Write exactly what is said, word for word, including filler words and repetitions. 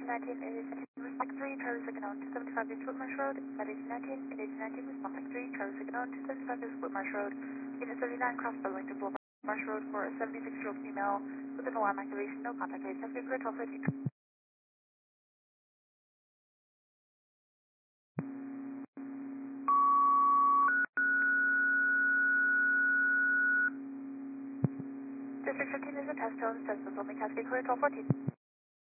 eighteen nineteen, it is respect three, Charlie second on two seventy-five East Whitmarsh Road. At eighteen nineteen, it is eighteen nineteen, respect three, Charlie second on two seventy-five East Whitmarsh Road. Unit thirty-nine, cross Burlington Boulevard, Marsh Road for a seventy-six-year-old female with an alarm activation, no contact rate, seventy for twelve thirteen. District fifteen is a test tone, test was only cascade clear twelve fourteen.